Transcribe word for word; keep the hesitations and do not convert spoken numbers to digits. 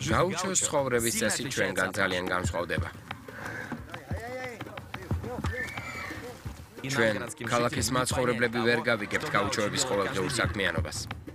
გაუჩოს ცხოვრების წესი ჩვენგან ძალიან განსხვავდება. ჩვენ ქალაქის მაცხოვრებლები ვერ გავიგებთ გაუჩოების ყოველდღიურ საქმიანობას.